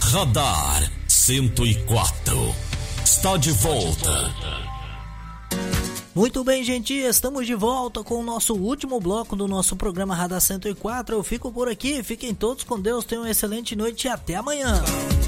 Radar 104 está de volta. Muito bem, gente, estamos de volta com o nosso último bloco do nosso programa Radar 104. Eu fico por aqui, fiquem todos com Deus, tenham uma excelente noite e até amanhã.